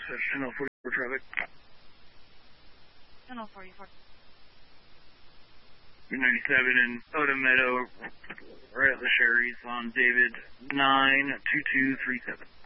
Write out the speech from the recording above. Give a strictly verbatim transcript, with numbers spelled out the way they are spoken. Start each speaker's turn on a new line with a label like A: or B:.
A: That's ten oh forty-four traffic.
B: ten oh forty-four.
A: ninety-seven in Oda Meadow, right at the Sherry's on David nine two two three seven.